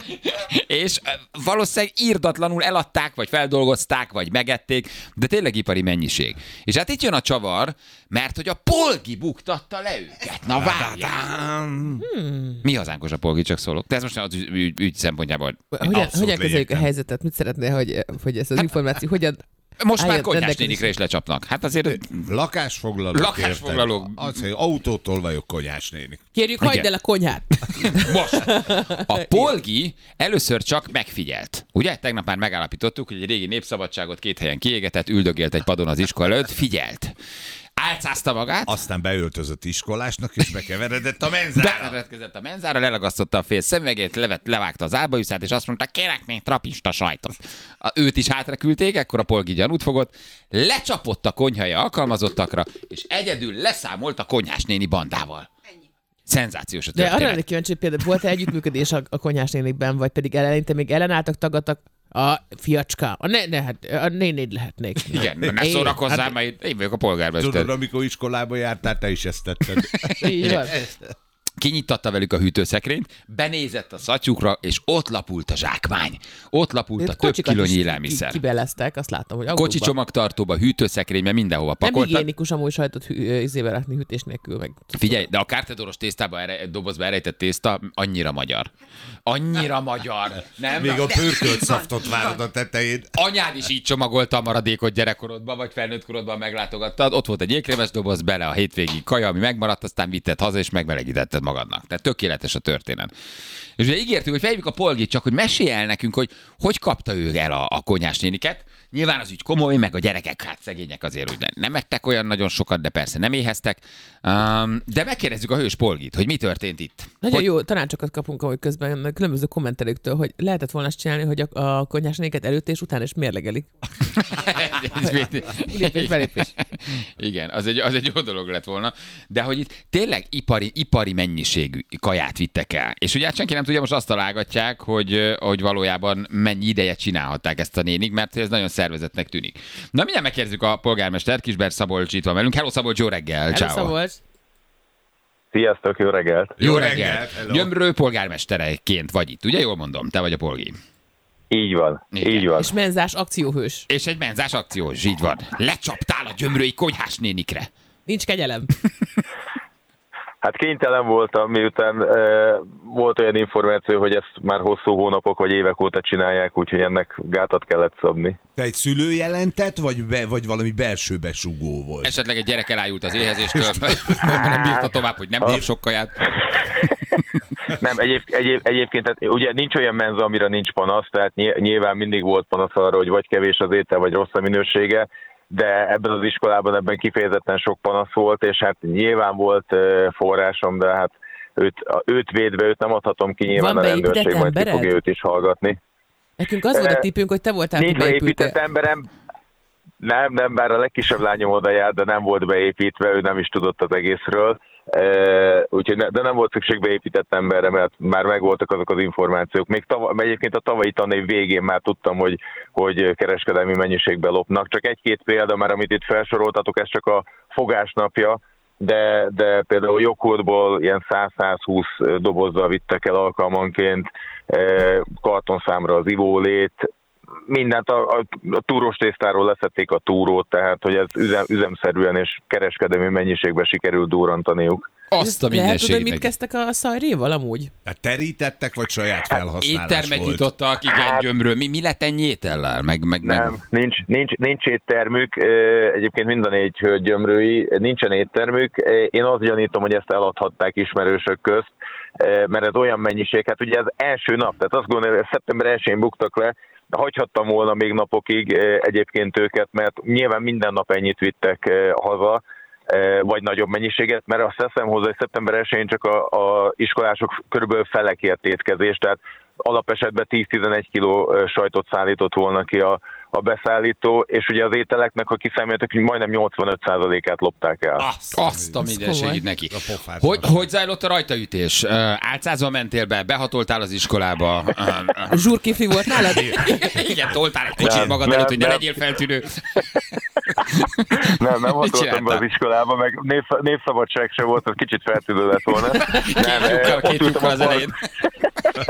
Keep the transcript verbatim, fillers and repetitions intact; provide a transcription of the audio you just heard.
És valószínűleg írdatlanul eladták, vagy feldolgozták, vagy megették, de tényleg ipari mennyiség. És hát itt jön a csavar, mert hogy a polgi buktatta le őket. Na várjál! Hmm. Mi hazánkos a polgi, csak szólok. De ez most az ügy, ügy, ügy szempontjából. Hogyan, hogyan kezeljük a helyzetet? Mit szeretnél, hogy, hogy ez az hát, információ hogyan... Most már konyhás nénikre is lecsapnak. Hát azért... Lakásfoglalók. Lakásfoglalók. Az, hogy autótól vagyok konyhás nénik. Kérjük, hagyd el a konyhát. Most. A polgi először csak megfigyelt. Ugye? Tegnap már megállapítottuk, hogy egy régi népszabadságot két helyen kiégetett, üldögélt egy padon az iskola előtt. Figyelt. Álcázta magát. Aztán beöltözött iskolásnak, és bekeveredett a menzára. Bekeveredett a menzára, lelagasztotta a fél szemüvegét, levet, levágta az álbajuszát, és azt mondta, kérek még trapista sajtot. A, őt is hátraküldték, ekkor a polgi gyanút fogott, lecsapott a konyhai alkalmazottakra, és egyedül leszámolt a konyhás néni bandával. Szenzációs a történet. De arra lennék kíváncsi, hogy például volt-e együttműködés a, a konyhás nénikben, vagy pedig eleinte még ellenálltak, tagadtak? A fiacska, a, ne, ne, hát, a nénéd lehetnék. Igen, ne szórakozzál, hát, mert én vagyok a polgármester. Tudod, amikor iskolába jártál, te is ezt tetted. Így van. Kinyitatta velük a hűtőszekrényt, benézett a szatyukra, és ott lapult a zsákmány. Ott lapult a több kilónyi élelmiszer. Kibeleztek, azt látom, hogy kocsi csomagtartóba, hűtőszekrénybe, mindenhova pakoltak. Nem higiénikus amúgy sajtot hű, izével rakni hűtés nélkül. Meg. Figyelj, de a kártedoros tésztába, erre, dobozba erejtett tészta annyira magyar. Annyira magyar. Nem? Még a pörkölt szaftot várod a tetején. Anyád is így csomagolta a maradékot gyerekkorodban, vagy felnőtt korodban meglátogattad. Ott volt egy jégkrémes doboz, bele a hétvégi kaja, ami megmaradt, aztán vitted haza, és megmelegítetted magadnak. Tehát tökéletes a történet. És ugye ígértük, hogy felhívjuk a polgit, csak hogy mesélj el nekünk, hogy hogy kapta ő el a, a konyhás néniket. Nyilván az ügy komoly, meg a gyerekek, hát szegények azért úgy nem ettek olyan nagyon sokat, de persze nem éheztek. Um, de megkérdezzük a hős polgit, hogy mi történt itt. Nagyon hogy... jó tanácsokat kapunk, ahogy közben különböző kommentelőktől, hogy lehetett volna azt csinálni, hogy a, a konyhás néniket előtt és után is mérlegelik. Lépés, belépés. Igen, az egy, az egy jó dolog lett volna. De hogy itt tényleg ipari, ipari mennyiségű kaját vittek el. És ugye senki nem tudja, most azt találgatják, hogy, hogy valójában mennyi ideje csinálhatták ezt a nénik, mert ez nagyon szervezetnek tűnik. Na, mindjárt megkérdezzük a polgármestert, Kisberg Szabolcs itt van velünk. Hello Szabolcs, jó reggel! Hello Ciao. Szabolcs! Sziasztok, jó reggelt! Jó, jó reggelt! reggelt. Gyömrő polgármestereként vagy itt, ugye? Jól mondom, te vagy a polgi. Így van, igen. Így van. És menzás akcióhős. És egy menzás akciós, így van. Lecsaptál a gyömrői konyhás nénikre. Nincs kegyelem. Hát kénytelen voltam, miután e, volt olyan információ, hogy ezt már hosszú hónapok vagy évek óta csinálják, úgyhogy ennek gátat kellett szabni. Te egy szülő jelentett, vagy, be, vagy valami belső besugó volt? Esetleg egy gyerek elájult az éhezéstől, nem bírta tovább, hogy nem bír sok kaját. Nem, egyéb, egyéb, egyébként tehát, ugye nincs olyan menza, amire nincs panasz, tehát nyilván mindig volt panasz arra, hogy vagy kevés az étel, vagy rossz a minősége, de ebben az iskolában ebben kifejezetten sok panasz volt, és hát nyilván volt forrásom, de hát őt, őt védve, őt nem adhatom ki, nyilván van a rendőrség majd ki fogja őt is hallgatni. Nekünk az volt a tippünk, hogy te voltál nincs beépített emberem, nem, nem, bár a legkisebb lányom oda járt, de nem volt beépítve, ő nem is tudott az egészről. Uh, úgyhogy ne, de nem volt szükség beépített emberre, mert már megvoltak azok az információk. Még tava, egyébként a tavalyi tanév végén már tudtam, hogy, hogy kereskedelmi mennyiségben lopnak. Csak egy-két példa, mert amit itt felsoroltatok, ez csak a fogásnapja, de, de például joghurtból ilyen száz-százhúsz dobozzal vittek el alkalmanként, uh, kartonszámra az ivólét, mindent a, a, a túrós tésztáról leszették a túrót, tehát hogy ez üzem, üzemszerűen és kereskedelmi mennyiségben sikerült durrantaniuk. Azt a mindenségnek. Lehet, hogy mit meg... kezdtek a szajréval amúgy? Hát terítettek, vagy saját felhasználás éttermek volt? nyitottak, igen, hát, Gyömrő. Mi, mi lett ennyi étellel? Meg, meg, nem, meg... Nincs, nincs, nincs éttermük. Egyébként mind a négy hölgy Gyömrői, nincsen éttermük. Én azt gyanítom, hogy ezt eladhatták ismerősök közt, mert ez olyan mennyiség. Hát ugye ez első nap, tehát azt gondolom, hogy szeptember elsején buktak le, hagyhattam volna még napokig egyébként őket, mert nyilván minden nap ennyit vittek haza, vagy nagyobb mennyiséget, mert azt teszem hozzá, hogy szeptember elsején csak a, a iskolások körülbelül felekért étkezés, tehát alapesetben tíz-tizenegy kiló sajtot szállított volna ki a, a beszállító, és ugye az ételeknek, ha kiszámoltak, hogy majdnem nyolcvanöt százalékát lopták el. Azt, azt a mindenségét neki. Hogy, hogy zajlott a rajtaütés? Álcázva mentél be, behatoltál az iskolába. Zsúrkifli volt nálad? Igen, toltál egy kocsit nem, magad nem, előtt, hogy ne legyél feltűnő. Nem, nem hatoltam be az iskolába, meg név, névszabadság se volt, az kicsit feltűnő lett volna. Nem, két lyukkal az elején.